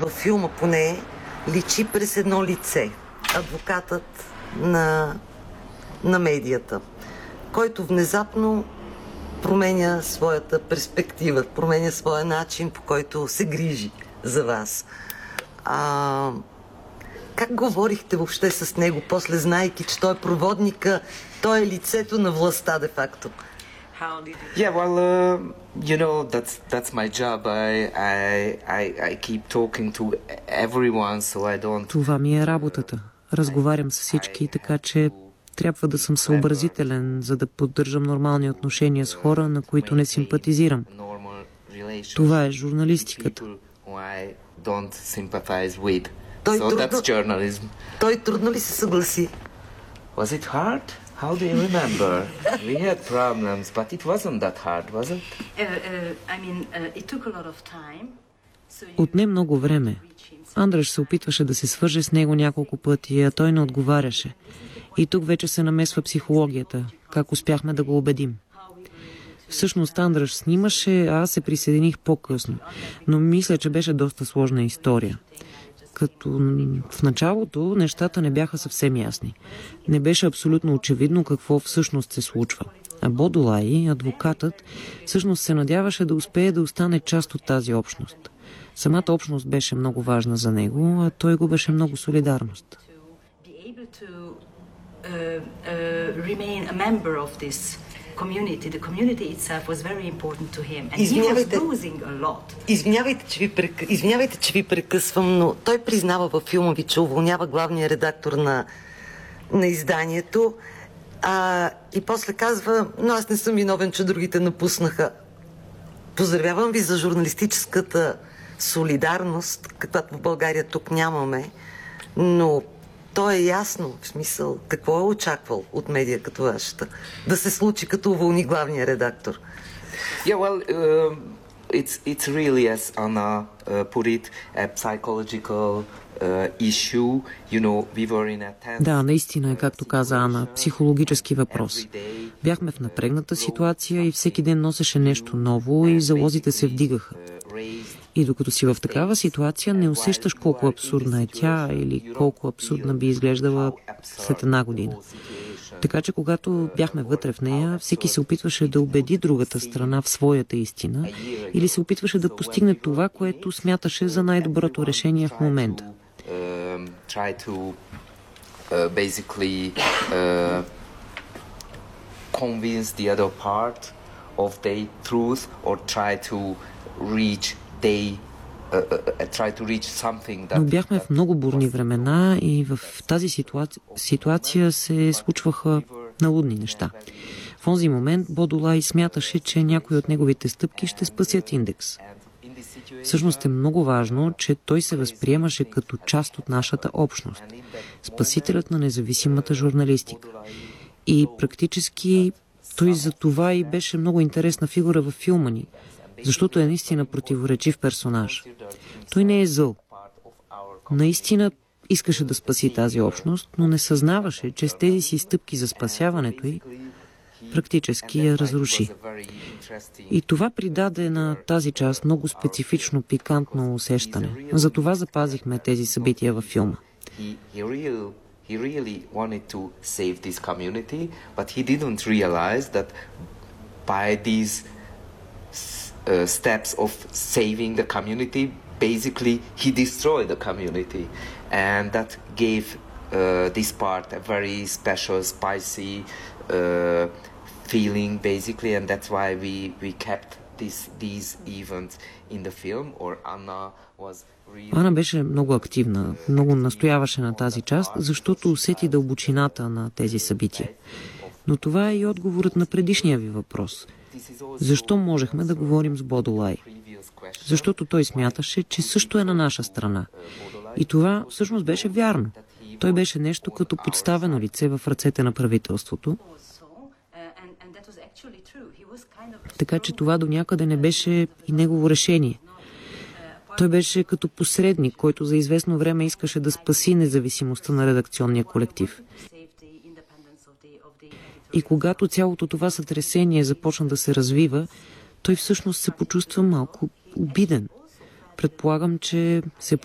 във филма поне личи през едно лице. Адвокатът на медията, който внезапно променя своята перспектива, променя своя начин, по който се грижи за вас. Как говорихте въобще с него, после знаейки, че той е проводника, той е лицето на властта, де факто? Yeah, well, that's my job. I keep talking to everyone, so I don't... Това ми е работата. Разговарям с всички, така че трябва да съм съобразителен, за да поддържам нормални отношения с хора, на които не симпатизирам. Това е журналистиката. Той трудно ли се съгласи? Was it hard? How do you remember? We had problems, but it wasn't that hard, was it? It took a lot of time. Отне много време. Андраш се опитваше да се свърже с него няколко пъти, а той не отговаряше. И тук вече се намесва психологията. Как успяхме да го убедим? Всъщност Андраш снимаше, а аз се присъединих по-късно. Но мисля, че беше доста сложна история. Като в началото нещата не бяха съвсем ясни. Не беше абсолютно очевидно какво всъщност се случва. А Бодолай, адвокатът, всъщност се надяваше да успее да остане част от тази общност. Самата общност беше много важна за него, а той губеше много солидарност. Извинявайте, че ви прекъсвам, но той признава във филма ви, че уволнява главния редактор на изданието, и после казва, но аз не съм виновен, че другите напуснаха. Поздравявам ви за журналистическата солидарност, каквато в България тук нямаме, но то е ясно, в смисъл, какво е очаквал от медия като вашата, да се случи като уволни главния редактор. Yeah, well, it's really, as Anna put it, a psychological issue. You know, we were in a tense... Да, наистина е, както каза Ана, психологически въпрос. Бяхме в напрегната ситуация и всеки ден носеше нещо ново и залозите се вдигаха. И докато си в такава ситуация, не усещаш колко абсурдна е тя или колко абсурдна би изглеждала след една година. Така че когато бяхме вътре в нея, всеки се опитваше да убеди другата страна в своята истина или се опитваше да постигне това, което смяташе за най-доброто решение в момента. Convince the other part of their truth or try to reach Но бяхме в много бурни времена и в тази ситуация се случваха налудни неща. В онзи момент Бодолай смяташе, че някои от неговите стъпки ще спасят Индекс. Всъщност е много важно, че той се възприемаше като част от нашата общност, спасителят на независимата журналистика. И практически той за това и беше много интересна фигура във филма ни, защото е наистина противоречив персонаж. Той не е зъл. Наистина искаше да спаси тази общност, но не съзнаваше, че с тези си стъпки за спасяването й практически я разруши. И това придаде на тази част много специфично пикантно усещане. Затова запазихме тези събития във филма. He really wanted to save this community, but he didn't realize that by these steps of saving the community, basically he destroyed the community, and that gave this part a very special, spicy feeling, basically, and that's why we kept these events in the film. Or Anna was. Ана беше много активна, много настояваше на тази част, защото усети дълбочината на тези събития. Но това е и отговорът на предишния ви въпрос. Защо можехме да говорим с Бодолай? Защото той смяташе, че също е на наша страна. И това всъщност беше вярно. Той беше нещо като подставено лице в ръцете на правителството. Така че това до някъде не беше и негово решение. Той беше като посредник, който за известно време искаше да спаси независимостта на редакционния колектив. И когато цялото това сътресение започна да се развива, той всъщност се почувства малко обиден. Предполагам, че се